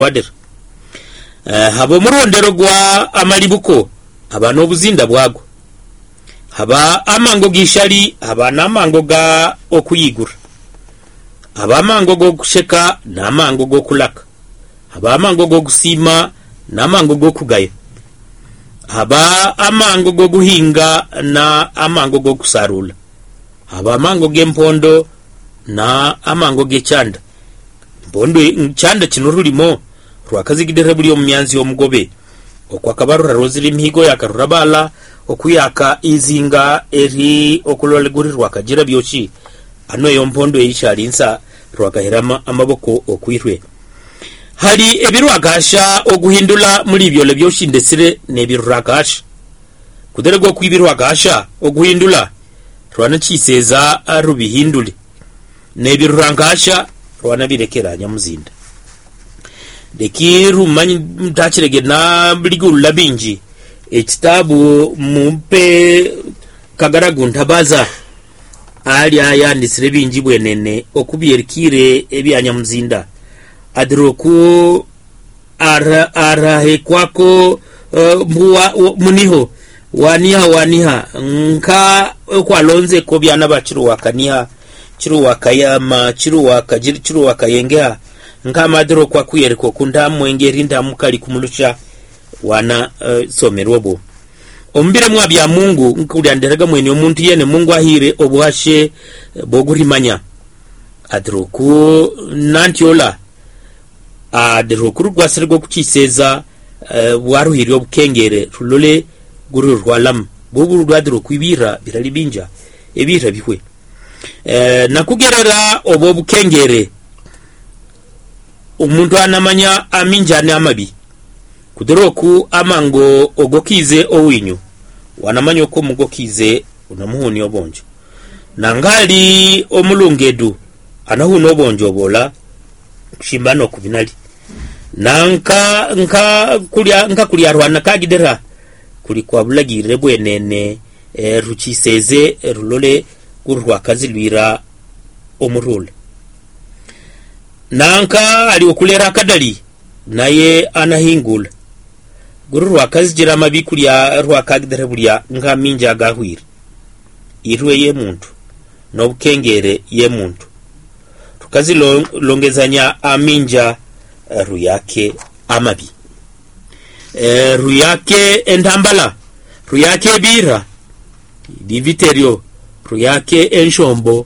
wader habo murondero gwa amalibuko abano obuzinda bwago haba amango gishali haba namango ga okuyigura haba amango go kusheka namango go kulaka haba amango go kusima namango go kugaya haba amango go guhinga na amango go kusarula haba amango gempondo na amango gechanda mpondo chanda kinurulimo rwakazigidere buli omumyanzi omugobe okwakabarura rozili mihigo yakarurabala okuyaka izinga eri okulolegurirwa kagira byochi ano yompondo yishalinsa rwakahirama amaboko okwirwe hari ebirwagasha oguhindula muri byole byochi ndesire nebirwagasha kuderego kwibirwagasha oguhindula rwana chiseza arubihindule nebirwagasha rwana birekera nyamuzinda dekiru manyi mtachirege na bligula binji ekitabu mumpe kagaragu ntabaza ali ayandisire binji bwenene okubyerikire ebyanya muzinda adiroku arahe kwako muniho waniha nka okwalonze ko byana bachiru wakaniha chiru wakayama chiru wakayengea nka madro kwa kuyereko kunda mwengeri ndamukali kumulucha wana somerwobo ombire mwabya Mungu nkulyanderaga mwene omuntu yene Mungu ahire obuhashe bogurimanya adroku nantiola adroku rwasirgo kuchiseza waruhiri obukengere rulole guru rwalam bobu rwadroku ibira biralibinja ebira bihwe nakugerera obobukengere umuntu anamanya aminjane amabi kuderoku amango ogokize owinyu wanamanya ko mugokize unamuhuni obonjo nangali omulungedu anahuno obonjo bola shimbano kubinali nka kulya rwana kagidera kuli kwa bulagire bwenene ruchiseze rulole kurwa kazilwira omurule nanka ali okulera kadali naye anahingula gururwa kazijira mabikuri ya rwa kagidere bulya nga minja gahwira irwe ye muntu nobukengere ye muntu tukazilongezanya aminja ruyake amabi ruyake entambala ruyake bira diviterio ruyake enshombo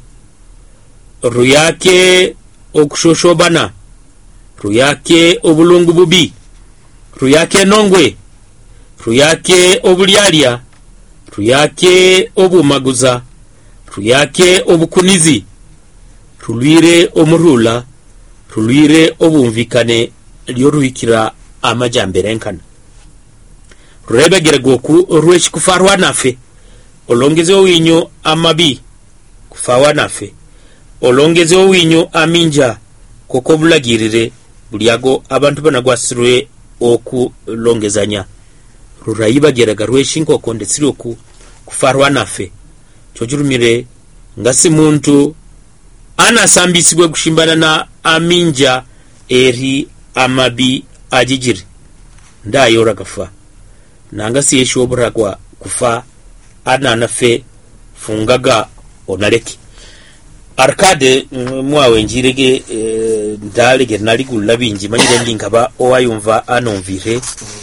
ruyake okushoshobana ruyake obulungu bubi ruyake nongwe ruyake obulyalya ruyake obumaguza ruyake obukunizi rulwire omurula rulwire obumvikane lyoruhikira amajambere nkana rurebegere goku rweshi kufarwa nafe olongeze owinyo amabi kufawa nafe olongeze owinyo aminja koko bulagirire bulyago abantu banagwasirwe okulongezanya rurayibageraga rweshinkoko ndetsiri oku kufarwa nafe chojurumire ngasi muntu anasambisibwe kushimbana na aminja eri amabi ajijiri ndayora gafa nangasi yeshoboragwa kufa ananafe fungaga onaleki Arcade mwawe njirege ndalege naligula binji manyire ndingaba owayumva anomvire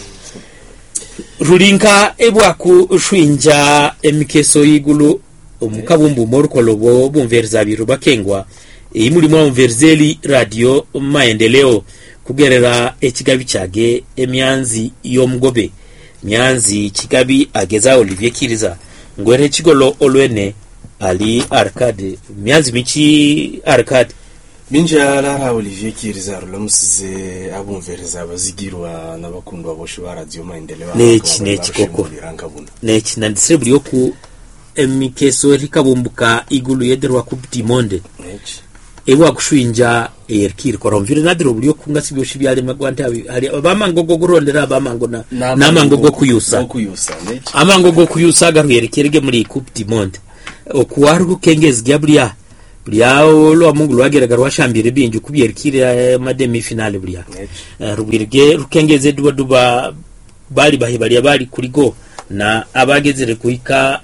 rulinka ebwaku shwinja emikeso yigulu omukabumbu morukolobo bumverza biru bakengwa imuli mwa umverzeli radio maendeleo kugerera ekigabi cyage emyanzi yomugobe myanzi kigabi ageza Olivier Kiriza ngwere kigolo olwene ali Arcade myanzi michi Arcade minja lara Olivier Kiriza rulamusize abumvereza abazigirwa n'abakundwa bosho ba radio maendeleo neki koko neki nandise buri yoku emikeso rikabumbuka igulu yederwa ku Dimonde neki ewa kushwinja erkir koromvire nadiro buri yoku ngasi byoshi byale magwanta hari abamango gogurondera abamango na mango gokuyusa neki amango gokuyusa garuyerekerege muri ku Dimonde okuwaru kengezi gabria buriya lo mungu lwageraga rwashambire binju kubyerkire ma demi finale buriya rubwirge rukengeze duba bali bahibali bali kurigo na abagezere kuika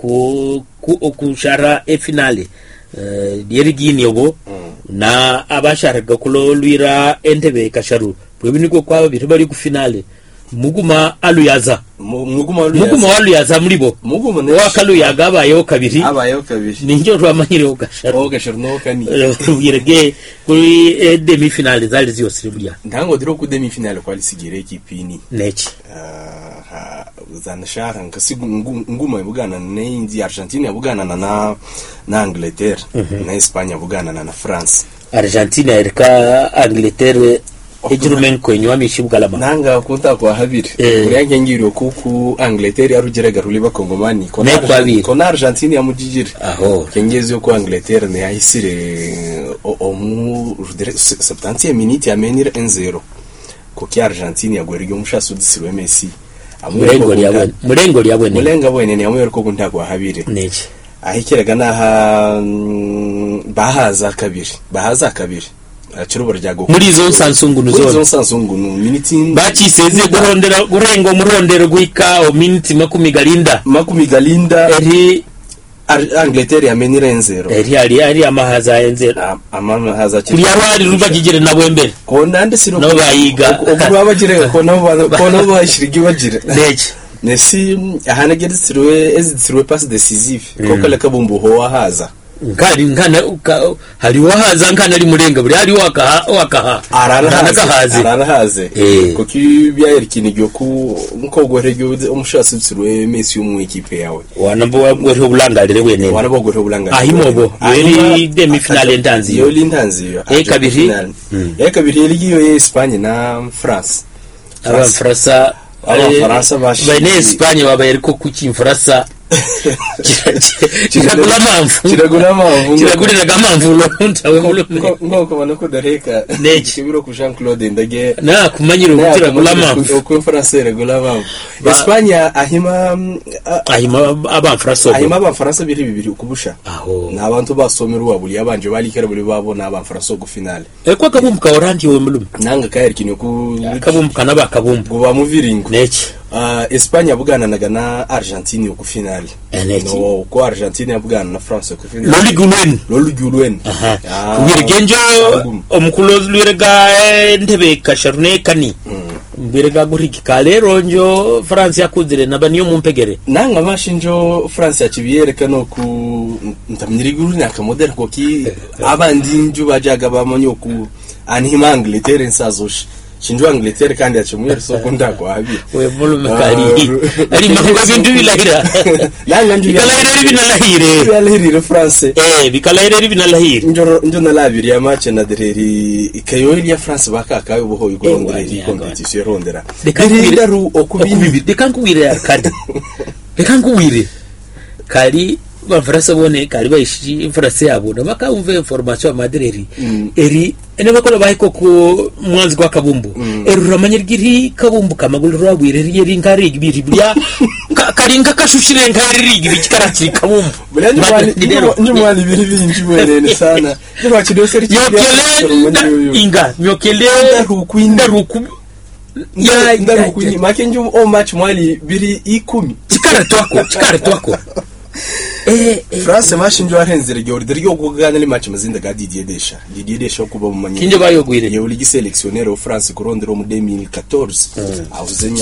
okushara finale yerigini yobo na abasharaga kulolwira Entebbe kasharu bwebiniko kwaba biri bari ku finale muguma aluyaza aluyaza muribo wakaluyaga abayeho kabiri ninjo rwamanyire gasharu no kani yirege kuri demi finale zali ziyose buriya ndango diro ku demi finale kwali sigire kipini neki zanashara nkasi nguma bugana n'indi Argentina bugana na Angleterre na Espagne bugana na France. Argentina erika Angleterre ejurumen ko nywa mishibugalama nanga kunta kwa habiri yange ngiro kuku Angleterre arugeraga ruliba kongomani kona Argentina yamujijira aho kengezi yo ko Angleterre ne yahisire omu 70 minute amenira 1-0 ko ki Argentina yagwerige umushaso disirwe Messi murengo lyabwe mulenga bwene ne amwe ko kunta kwa habiri neki ahikiraga naha bahaza kabiri acirubo ryago muri zo Sansungunu miniti bakiseze gurondera gurengo murondero guika o miniti makumi galinda eri Angleterre yamenira 0 eri amahaza 0 amahaza kuri yarwari rubagigire nabo mbere ko nande sino no bayiga oburu abagire ko nabo bashirigi bagire neki nesi ahanagetsirwe ezitsirwe pass decisive ko kale kabumbu ho wahaza nkana hari wahaza nkana ari murenga buri hari wakaha ararahaze ko kibya yerkinigyo ku nko gwerege umushasi tsirwe Messi mu equipe yawe wanambo wagwerho bulangalire wene ahimobo yeri demi finale ntanzi yo lintanzi kabiri irigiyo Espagne na France Faransa bane Espagne babayeri ko kuki Faransa kiragula mamvu ntawe ngoko banako dareka kibiro ku Jean Claude Ndage na kumanyira kiragula mamvu ko Faransa regula mamvu Espagne ahima Faransa biri kubusha n'abantu basomerwa buli abanje balikera buli babona Faransa ku finale ko kabumbuka orange we mulum nanga kayerkinyo ku kabumbuka nabakabumbu bamuviringo neki Espagne yabugana na Argentina ku finale no ko Argentina yabugana na France ku finale Lolugulwen ubirgenjo omukulo lirega Entebbe kasharune kani mbirega guriki kalero njo France yakuzire nabaniyo mumpegere nanga mashinjo France yakibiyereka no ku ntamnyiriguru nakamodera ko ki abandi nju bajaga bamanyo ku anhima Angleterre nsazoshi shinjwa Angleterre kandi yacumwe soko ndako abi we volume kali ari mahanga bintu bilahira nanga nju bilahira France bikalahira binalahira njo na labiri ya match na dereri ikayoiri ya France bakaka ubuho igorondera competition rondera ndaru okubindi dekankuwire kandi dekankuwire kali Faransa bone kali bayishi France yabo nabakamve information amadereri eri ene bakola bayiko ku mwanzi kwa kabumbu eruramanyirgiri kabumbu kamagulu rwabwire yeri nkari gbiri bya karinga kashushire nkari rigiri kikarakiri kabumbu ndio mwali binji werene sana ndio chidoseri inga nyokele ruku ya kuini makenju o match mwali biri 10 chikara twako France mashinjo arenzere ryo kugana match mazinda ga Didier Deschamps kuba mu manyi kinje bayogwire yo ligi selectionnaire au France kurondero mu 2014 avuze